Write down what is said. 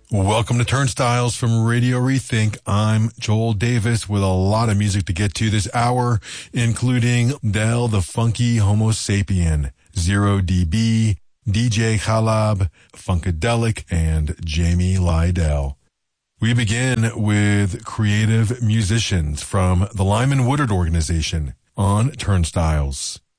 Welcome to Turnstiles from Radio Rethink. I'm Joel Davis with a lot of music to get to this hour, including Del the Funky Homo Sapien, Zero DB, DJ Khalab, Funkadelic, and Jamie Lydell. We begin with creative musicians from the Lyman Woodard Organization on Turnstiles.